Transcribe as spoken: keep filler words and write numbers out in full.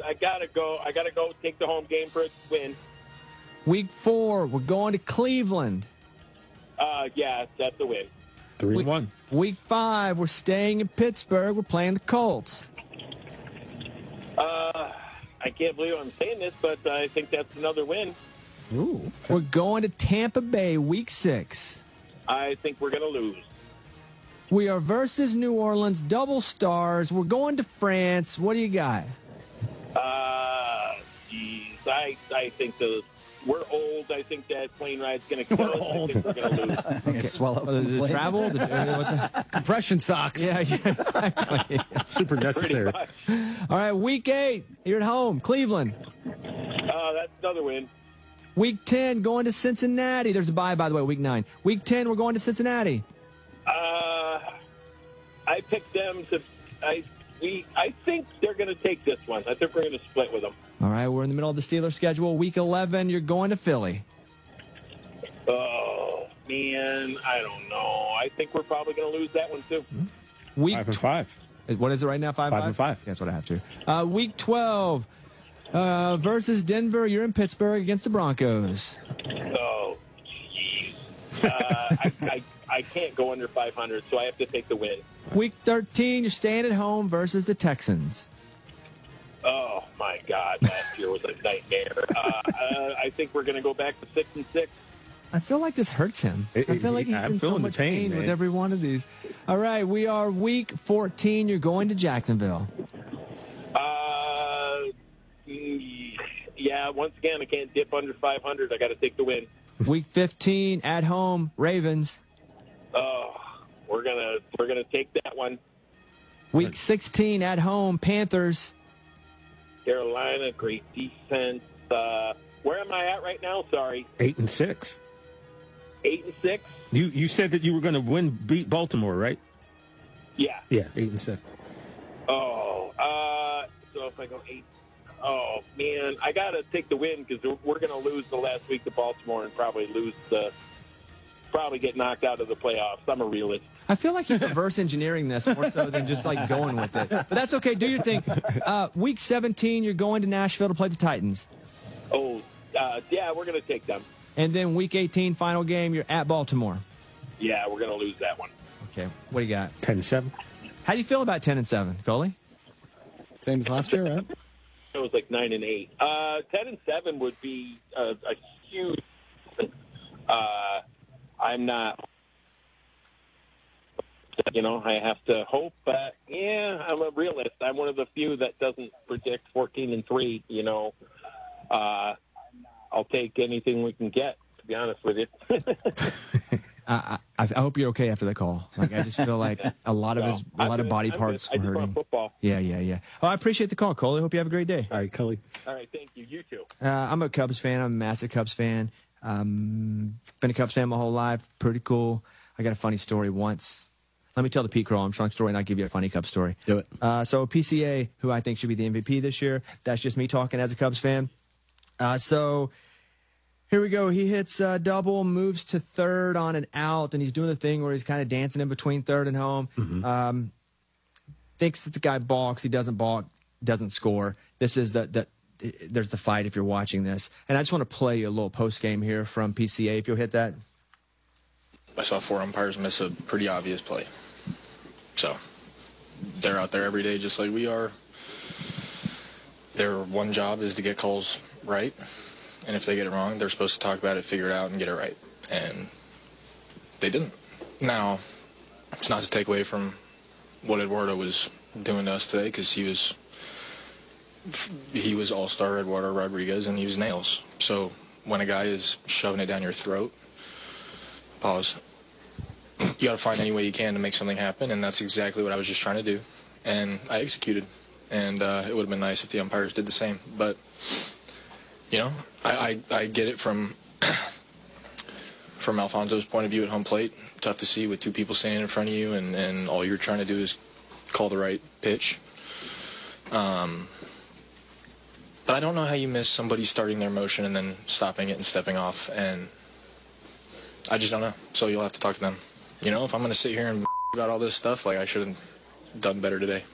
I gotta go. I gotta go take the home game for a win. Week four, we're going to Cleveland. Uh, yeah, that's a win. Three week, and one. Week five, we're staying in Pittsburgh. We're playing the Colts. Uh, I can't believe I'm saying this, but I think that's another win. Ooh. We're going to Tampa Bay, week six. I think we're going to lose. We are versus New Orleans, double stars. We're going to France. What do you got? Uh, geez. I, I think the we're old. I think that plane ride's going to kill We're us. old. I think we're going to lose. I think it's swell up. Uh, the, the travel? The, uh, what's that? Compression socks. Yeah, yeah, exactly. Super necessary. All right, week eight, you're at home, Cleveland. Uh, that's another win. Week ten, going to Cincinnati. There's a bye, by the way, week nine. Week ten, we're going to Cincinnati. Uh, I picked them to. I we. I think they're going to take this one. I think we're going to split with them. All right, we're in the middle of the Steelers schedule. Week eleven, you're going to Philly. Oh man, I don't know. I think we're probably going to lose that one too. Week Five and five. tw- What is it right now? Five, Five and five. That's what I have to. Uh, week twelve, uh, versus Denver. You're in Pittsburgh against the Broncos. Oh, jeez. Uh, I, I I can't go under five hundred, so I have to take the win. Week thirteen, you're staying at home versus the Texans. Oh my God, last year was a nightmare. Uh, uh, I think we're going to go back to six and six. I feel like this hurts him. It- I feel like it- he's I'm in so feeling the much pain, pain with man. every one of these. All right, we are week fourteen. You're going to Jacksonville. Uh, mm, yeah. Once again, I can't dip under five hundred. I got to take the win. Week fifteen, at home, Ravens. Oh, we're gonna we're gonna take that one. Week sixteen, at home, Panthers. Carolina, great defense. Uh, where am I at right now? Sorry, Eight and six. eight and six. You you said that you were going to win, beat Baltimore, right? Yeah. Yeah, eight and six. Oh, uh, so if I go eight, oh man, I gotta take the win because we're, we're gonna lose the last week to Baltimore and probably lose the, probably get knocked out of the playoffs. I'm a realist. I feel like you're reverse engineering this more so than just like going with it. But that's okay. Do your thing. Uh, week seventeen, you're going to Nashville to play the Titans. Oh, uh, yeah, we're gonna take them. And then week eighteen, final game, you're at Baltimore. Yeah, we're gonna lose that one. Okay, what do you got? Ten and seven. How do you feel about ten and seven, Coley? Same as last year, right? It was like nine and eight. Uh, ten and seven would be a, a huge. Uh, I'm not. You know, I have to hope. But yeah, I'm a realist. I'm one of the few that doesn't predict fourteen and three. You know, uh, I'll take anything we can get. To be honest with you. I, I, I hope you're okay after the call. Like I just feel like a lot of No, his, a I'm lot of good. body I'm parts good. I were just want hurting. football. Yeah, yeah, yeah. Oh, I appreciate the call, Coley. Hope you have a great day. All right, Kelly. All right, thank you. You too. Uh, I'm a Cubs fan. I'm a massive Cubs fan. Um, been a Cubs fan my whole life. Pretty cool. I got a funny story once. Let me tell the Pete Crow Armstrong story, and I'll give you a funny Cubs story. Do it. Uh, so P C A, who I think should be the M V P this year. That's just me talking as a Cubs fan. Uh, so here we go. He hits a double, moves to third on an out, and he's doing the thing where he's kind of dancing in between third and home. Mm-hmm. Um, thinks that the guy balks. He doesn't balk, doesn't score. This is the, the there's the fight if you're watching this. And I just want to play you a little post game here from P C A, if you'll hit that. I saw four umpires miss a pretty obvious play. So they're out there every day just like we are. Their one job is to get calls right. And if they get it wrong, they're supposed to talk about it, figure it out, and get it right. And they didn't. Now, it's not to take away from what Eduardo was doing to us today, because he was he was all-star Eduardo Rodriguez, and he was nails. So when a guy is shoving it down your throat, pause. You got to find any way you can to make something happen, and that's exactly what I was just trying to do. And I executed. And uh, it would have been nice if the umpires did the same. But, you know, I, I, I get it from from Alfonso's point of view at home plate. Tough to see with two people standing in front of you, and, and all you're trying to do is call the right pitch. Um, but I don't know how you miss somebody starting their motion and then stopping it and stepping off. And I just don't know. So you'll have to talk to them. You know, if I'm going to sit here and about all this stuff, like I should have done better today.